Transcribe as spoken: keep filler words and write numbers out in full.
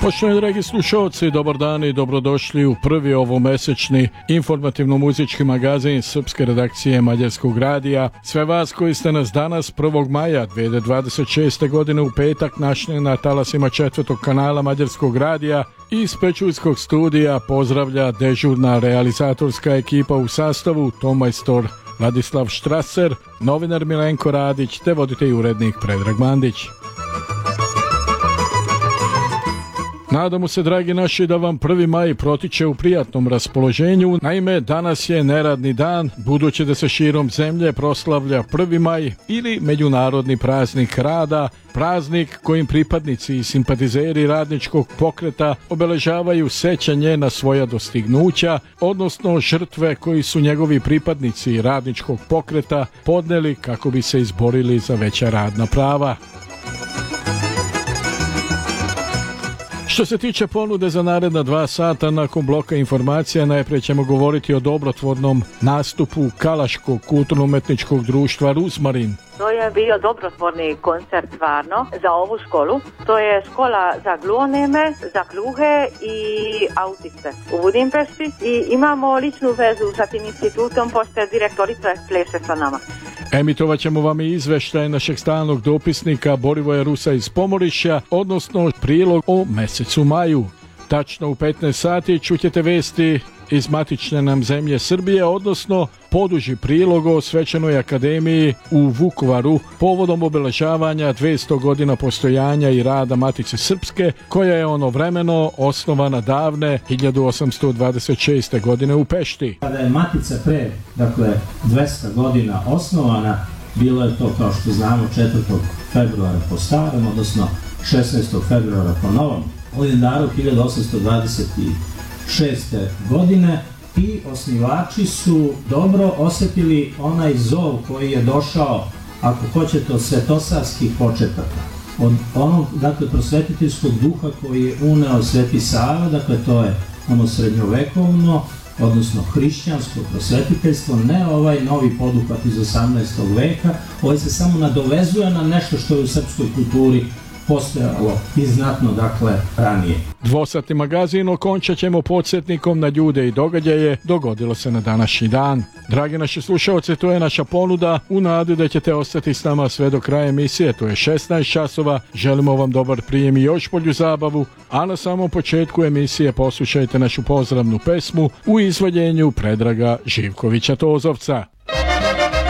Poštovani dragi slušalci, dobar dan i dobrodošli u prvi ovomesečni informativno-muzički magazin srpske redakcije Mađarskog radija. Sve vas koji ste nas danas prvog maja dve hiljade dvadeset šeste. godine u petak našli na talasima četvrtog kanala Mađarskog radija iz Pečuljskog studija pozdravlja dežurna realizatorska ekipa u sastavu tomajstor Ladislav Štraser, novinar Milenko Radić te voditelj i urednik Predrag Mandić. Nadamo se, dragi naši, da vam prvi maj protiče u prijatnom raspoloženju. Naime, danas je neradni dan, budući da se širom zemlje proslavlja prvi maj ili Međunarodni praznik rada, praznik kojim pripadnici i simpatizeri radničkog pokreta obeležavaju sećanje na svoja dostignuća, odnosno žrtve koji su njegovi pripadnici radničkog pokreta podneli kako bi se izborili za veća radna prava. Što se tiče ponude za naredna dva sata, nakon bloka informacija najprije ćemo govoriti o dobrotvornom nastupu Kalaškog kulturno-umetničkog društva Ruzmarin. To je bio dobrotvorni koncert stvarno za ovu školu. To je škola za gluhoneme, za gluhe i autiste u Budimpešti i imamo ličnu vezu sa tim institutom, pošto je direktorica pleše sa nama. Emitovat ćemo vam i izveštaj našeg stalnog dopisnika Borivoja Rusa iz Pomorišća, odnosno prilog o mesecu maju. Tačno u petnaest sati čućete vesti iz matične nam zemlje Srbije, odnosno poduži prilog o Svečanoj akademiji u Vukovaru povodom obeležavanja dvesta godina postojanja i rada Matice Srpske, koja je onovremeno osnovana davne hiljadu osamsto dvadeset šeste. godine u Pešti. Kada je Matica pre, dakle, dvesta godina osnovana, bilo je to, kao što znamo, četvrtog februara po starom, odnosno šesnaestog februara po novom. Lidendaru hiljadu osamsto dvadeset šeste. godine i osnivači su dobro osjetili onaj zov koji je došao, ako hoćete, od svetosavskih početaka. Od onog, dakle, prosvetiteljskog duha koji je uneo Sveti Sava, dakle, to je ono srednjovekovno, odnosno hrišćansko prosvetiteljstvo, ne ovaj novi poduhvat iz osamnaestog veka, ovaj se samo nadovezuje na nešto što je u srpskoj kulturi postojalo i znatno, dakle, ranije. Dvosatni magazin okončat ćemo podsjetnikom na ljude i događaje dogodilo se na današnji dan. Dragi naši slušalci, to je naša ponuda u nadi da ćete ostati s nama sve do kraja emisije. To je šesnaest časova. Želimo vam dobar prijem i još bolju zabavu, a na samom početku emisije poslušajte našu pozdravnu pesmu u izvođenju Predraga Živkovića Tozovca.